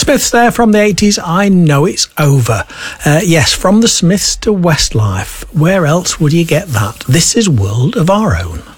Smiths there from the 80s, I Know It's Over. Yes, from the Smiths to Westlife. Where else would you get that? This is World of Our Own.